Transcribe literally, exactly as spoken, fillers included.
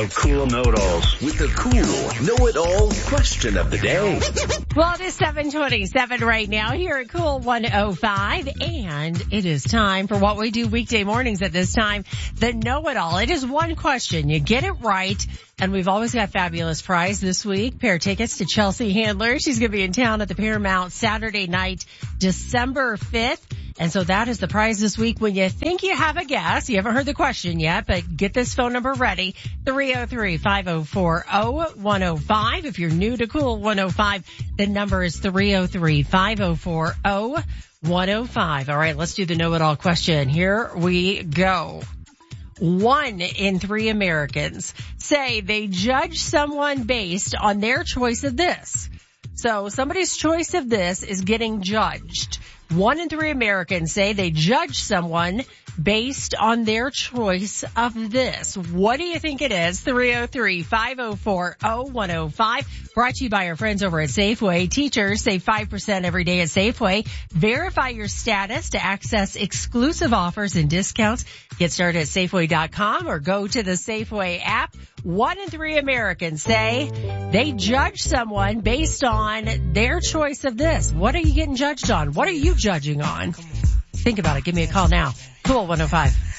of cool know-it-alls with the cool know-it-all question of the day. Well, it is seven twenty-seven right now here at Cool one oh five, and it is time for what we do weekday mornings at this time, the know-it-all. It is one question. You get it right, and we've always got fabulous prize this week. Pair of tickets to Chelsea Handler. She's going to be in town at the Paramount Saturday night, December fifth. And so that is the prize this week. When you think you have a guess, you haven't heard the question yet, but get this phone number ready, three oh three, five oh four, oh one oh five. If you're new to Cool one oh five, the number is three oh three, five oh four, oh one oh five. All right, let's do the know-it-all question. Here we go. One in three Americans say they judge someone based on their choice of this. So somebody's choice of this is getting judged. One in three Americans say they judge someone based on their choice of this. What do you think it is? three oh three, five oh four, oh one oh five. Brought to you by our friends over at Safeway. Teachers save five percent every day at Safeway. Verify your status to access exclusive offers and discounts. Get started at Safeway dot com or go to the Safeway app. One in three Americans say they judge someone based on their choice of this. What are you getting judged on? What are you judging on? Think about it. Give me a call now. Cool one oh five.